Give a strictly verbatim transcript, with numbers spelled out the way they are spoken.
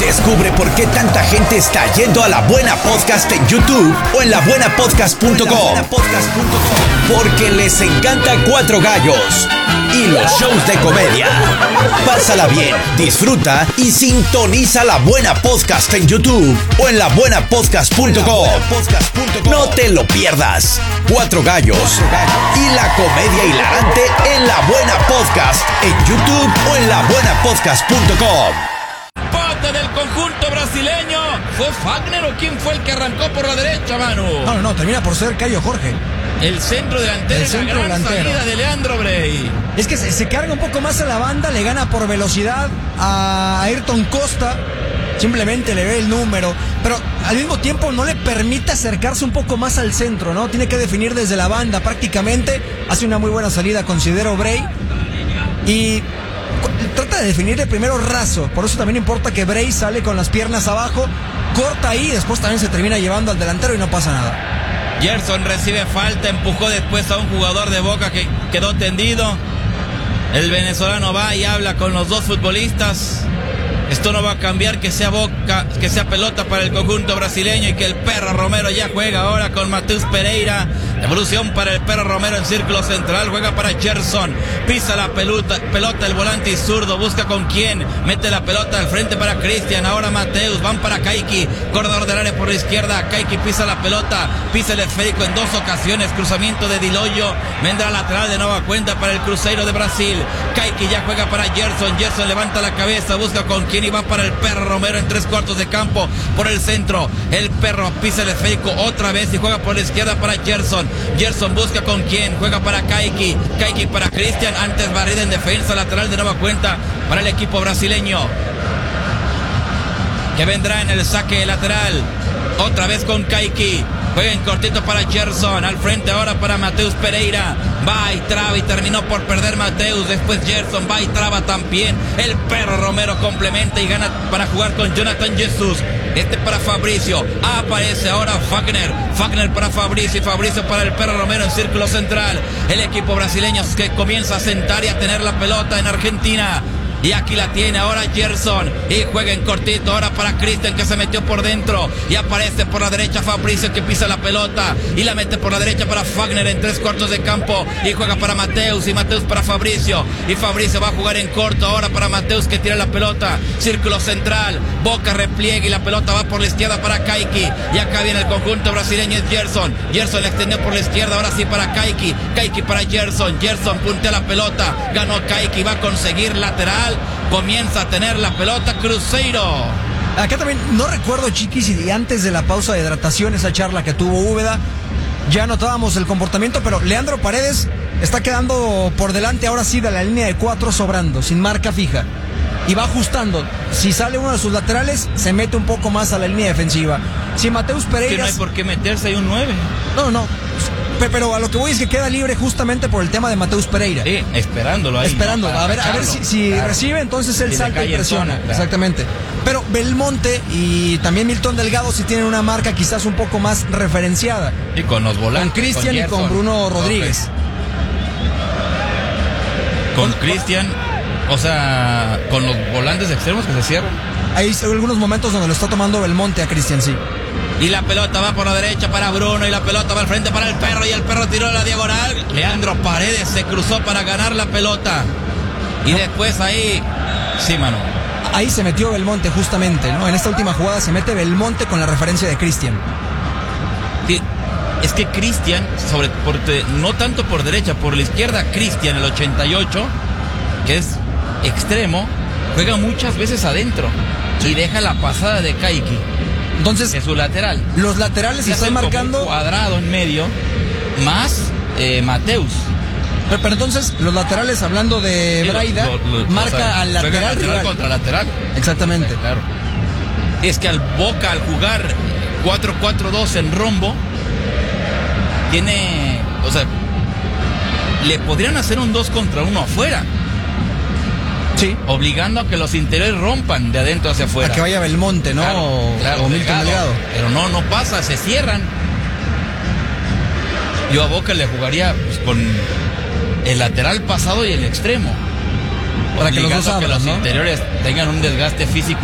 Descubre por qué tanta gente está yendo a La Buena Podcast en YouTube o en la buena podcast punto com. Porque les encanta Cuatro Gallos y los shows de comedia. Pásala bien, disfruta y sintoniza La Buena Podcast en YouTube o en la buena podcast punto com. No te lo pierdas. Cuatro Gallos y la comedia hilarante en La Buena Podcast en YouTube o en la buena podcast punto com. Del conjunto brasileño, ¿fue Fagner o quién fue el que arrancó por la derecha, Manu? No, no, no, termina por ser Caio Jorge. El centro delantero, el centro la gran delantero. salida de Leandro Bray. Es que se, se carga un poco más a la banda, le gana por velocidad a Ayrton Costa, simplemente le ve el número, pero al mismo tiempo no le permite acercarse un poco más al centro, ¿no? Tiene que definir desde la banda prácticamente, hace una muy buena salida, considero Bray, y trata de definir de primero raso, por eso también importa que Bray sale con las piernas abajo, corta ahí, después también se termina llevando al delantero y no pasa nada. Gerson recibe falta, empujó después a un jugador de Boca que quedó tendido. El venezolano va y habla con los dos futbolistas. Esto no va a cambiar, que sea Boca, que sea pelota para el conjunto brasileño y que el Perro Romero ya juega ahora con Matheus Pereira. Devolución para el Perro Romero en círculo central, juega para Gerson, pisa la pelota, pelota el volante y zurdo, busca con quién, mete la pelota al frente para Cristian, ahora Matheus, van para Kayky, corredor del área por la izquierda, Kayky pisa la pelota, pisa el esférico en dos ocasiones, cruzamiento de Diloyo, vendrá lateral de nueva cuenta para el Cruzeiro de Brasil, Kayky ya juega para Gerson, Gerson levanta la cabeza, busca con quién y va para el Perro Romero en tres cuartos de campo por el centro, el Perro pisa el esférico otra vez y juega por la izquierda para Gerson, Gerson busca con quién, juega para Kayky, Kayky para Cristian, antes barrida en defensa, lateral de nueva cuenta para el equipo brasileño, que vendrá en el saque lateral, otra vez con Kayky, juega en cortito para Gerson, al frente ahora para Matheus Pereira, va y traba y terminó por perder Matheus, después Gerson va y traba también, el Perro Romero complementa y gana para jugar con Jonathan Jesus, este para Fabricio, aparece ahora Fagner, Fagner para Fabricio y Fabricio para el Perro Romero en círculo central, el equipo brasileño que comienza a sentar y a tener la pelota en Argentina. Y aquí la tiene ahora Gerson y juega en cortito ahora para Cristian que se metió por dentro y aparece por la derecha Fabricio que pisa la pelota y la mete por la derecha para Fagner en tres cuartos de campo y juega para Matheus y Matheus para Fabricio y Fabricio va a jugar en corto ahora para Matheus que tira la pelota, círculo central, Boca repliegue y la pelota va por la izquierda para Kayky y acá viene el conjunto brasileño, es Gerson, Gerson le extendió por la izquierda, ahora sí para Kayky, Kayky para Gerson, Gerson puntea la pelota, ganó Kayky, va a conseguir lateral, comienza a tener la pelota Cruzeiro. Acá también, no recuerdo, Chiquis, y antes de la pausa de hidratación, esa charla que tuvo Úbeda, ya notábamos el comportamiento, pero Leandro Paredes está quedando por delante ahora sí de la línea de cuatro sobrando, sin marca fija. Y va ajustando. Si sale uno de sus laterales, se mete un poco más a la línea defensiva. Si Matheus Pereira... Que no hay por qué meterse, hay un nueve. No, no. Pero a lo que voy es que queda libre justamente por el tema de Matheus Pereira. Sí, esperándolo ahí. Esperando, ¿no? a ver, a ver si, si claro. recibe, entonces él Y salta y presiona. Zona, claro. Exactamente. Pero Belmonte y también Milton Delgado sí tienen una marca quizás un poco más referenciada. Y con los volantes. Con Cristian y con Bruno Rodríguez. Okay. Con Cristian, o sea, con los volantes extremos que se cierran. Hay algunos momentos donde lo está tomando Belmonte a Cristian, sí. Y la pelota va por la derecha para Bruno y la pelota va al frente para el Perro y el Perro tiró la diagonal. Leandro Paredes se cruzó para ganar la pelota. Y no. Después ahí, sí, mano. Ahí se metió Belmonte justamente, ¿no? En esta última jugada se mete Belmonte con la referencia de Cristian. Sí, es que Cristian, sobre, por, no tanto por derecha, por la izquierda, Cristian, el ochenta y ocho, que es extremo, juega muchas veces adentro. Sí. Y deja la pasada de Kayky. Entonces, es su lateral. Los laterales se están marcando. Un cuadrado en medio, más eh, Matheus. Pero, pero entonces, los laterales, hablando de sí, Braida, lo, lo, marca o sea, al lateral, lateral rival. Contra lateral. Exactamente. Sí, claro. Es que al Boca, al jugar cuatro cuatro dos en rombo, tiene. O sea, le podrían hacer un dos contra uno afuera. Sí. Obligando a que los interiores rompan de adentro hacia afuera. A que vaya Belmonte, ¿no? Claro, o, claro, o Milton Delgado. Pero no, no pasa, se cierran. Yo a Boca le jugaría pues, con el lateral pasado y el extremo. Para que los dos abran, que los ¿no? interiores tengan un desgaste físico